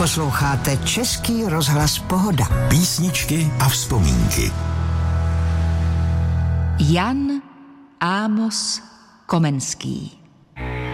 Posloucháte Český rozhlas Pohoda. Písničky a vzpomínky. Jan Amos Komenský.